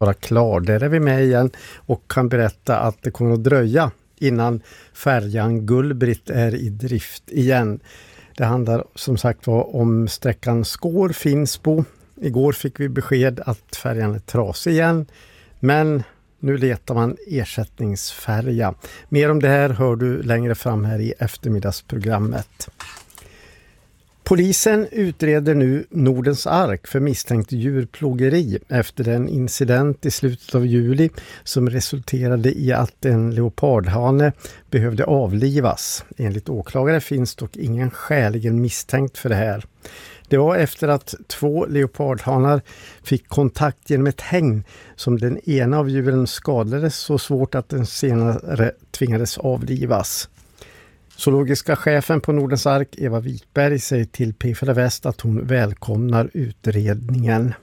vara klar. Där är vi med igen och kan berätta att det kommer att dröja innan färjan Gullbritt är i drift igen. Det handlar som sagt om sträckan Skår-Finnsbo. Igår fick vi besked att färjan är trasig igen, men nu letar man ersättningsfärja. Mer om det här hör du längre fram här i eftermiddagsprogrammet. Polisen utreder nu Nordens Ark för misstänkt djurplågeri efter en incident i slutet av juli som resulterade i att en leopardhane behövde avlivas. Enligt åklagare finns dock ingen skäligen misstänkt för det här. Det var efter att 2 leopardhanar fick kontakt genom ett hägn som den ena av djuren skadades så svårt att den senare tvingades avlivas. Zoologiska chefen på Nordens Ark, Eva Wikberg, säger till P4 Väst att hon välkomnar utredningen.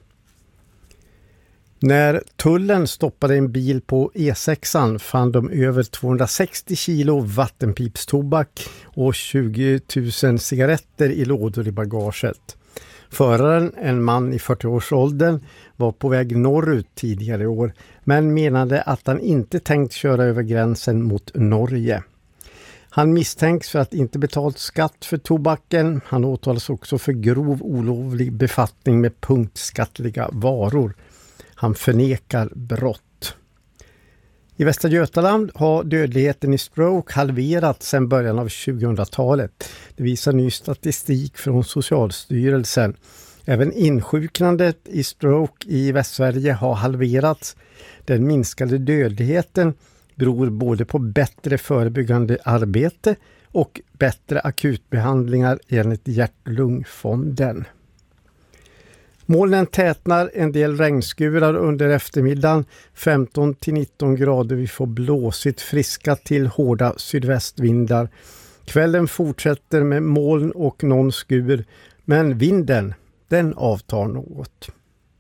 När tullen stoppade en bil på E6 fann de över 260 kilo vattenpipstobak och 20 000 cigaretter i lådor i bagaget. Föraren, en man i 40-årsåldern, var på väg norrut tidigare i år men menade att han inte tänkt köra över gränsen mot Norge. Han misstänks för att inte betalt skatt för tobaken. Han åtalas också för grov olovlig befattning med punktskattliga varor. Han förnekar brott. I Västra Götaland har dödligheten i stroke halverats sedan början av 2000-talet. Det visar ny statistik från Socialstyrelsen. Även insjuknandet i stroke i Västsverige har halverats. Den minskade dödligheten beror både på bättre förebyggande arbete och bättre akutbehandlingar enligt Hjärt-Lungfonden. Molnen tätnar, en del regnskurar under eftermiddagen, 15-19 grader, vi får blåsigt friska till hårda sydvästvindar. Kvällen fortsätter med moln och någon skur, men vinden, den avtar något.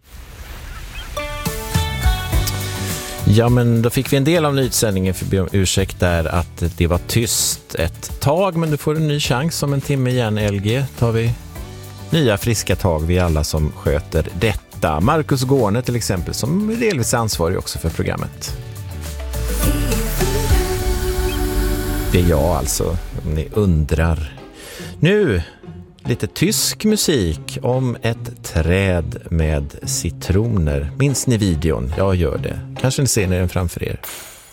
Ja, men då fick vi en del av nyhetssändningen, för att be om ursäkt där att det var tyst ett tag, men du får en ny chans om en timme igen. LG, tar vi nya friska tag, vi alla som sköter detta. Marcus Gårne till exempel, som är delvis ansvarig också för programmet. Det är jag alltså, om ni undrar. Nu lite tysk musik om ett träd med citroner. Minns ni videon? Jag gör det. Kanske ni ser den framför er.